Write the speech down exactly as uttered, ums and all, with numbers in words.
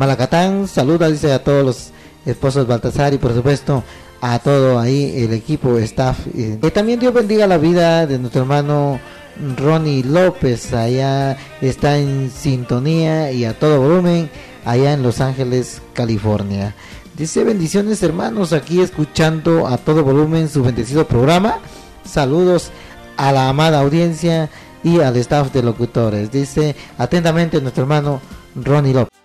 Malacatán. Saluda, dice, a todos los esposos Baltasar y por supuesto a todo ahí el equipo, staff. Eh, también Dios bendiga la vida de nuestro hermano Ronnie López, allá está en sintonía y a todo volumen, allá en Los Ángeles, California. Dice: bendiciones hermanos, aquí escuchando a todo volumen su bendecido programa. Saludos a la amada audiencia y al staff de locutores. Dice atentamente nuestro hermano Ronnie López.